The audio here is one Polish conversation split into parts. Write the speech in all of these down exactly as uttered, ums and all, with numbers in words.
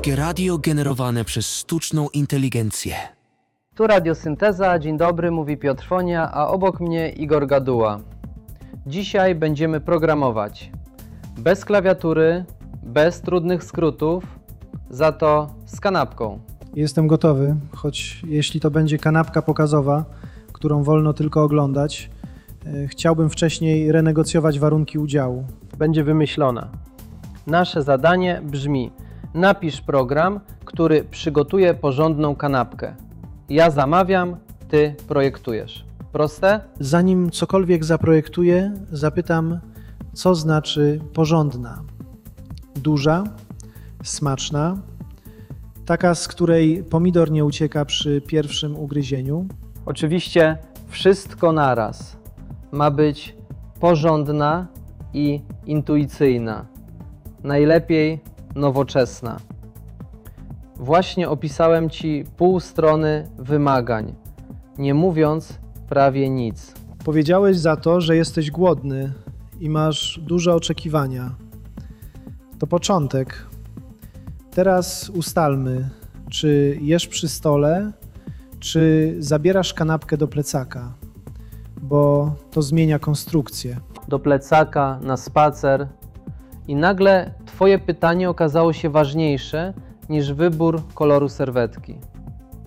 Polskie radio generowane przez sztuczną inteligencję. Tu Radiosynteza, dzień dobry, mówi Piotr Fonia, a obok mnie Igor Gaduła. Dzisiaj będziemy programować bez klawiatury, bez trudnych skrótów, za to z kanapką. Jestem gotowy, choć jeśli to będzie kanapka pokazowa, którą wolno tylko oglądać, chciałbym wcześniej renegocjować warunki udziału. Będzie wymyślona. Nasze zadanie brzmi: napisz program, który przygotuje porządną kanapkę. Ja zamawiam, ty projektujesz. Proste? Zanim cokolwiek zaprojektuję, zapytam, co znaczy porządna. Duża, smaczna, taka, z której pomidor nie ucieka przy pierwszym ugryzieniu. Oczywiście wszystko naraz. Ma być porządna i intuicyjna. Najlepiej nowoczesna. Właśnie opisałem Ci pół strony wymagań, nie mówiąc prawie nic. Powiedziałeś za to, że jesteś głodny i masz duże oczekiwania. To początek. Teraz ustalmy, czy jesz przy stole, czy zabierasz kanapkę do plecaka, bo to zmienia konstrukcję. Do plecaka, na spacer i nagle Twoje pytanie okazało się ważniejsze niż wybór koloru serwetki.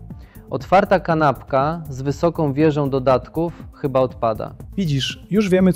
Otwarta kanapka z wysoką wieżą dodatków chyba odpada. Widzisz, już wiemy,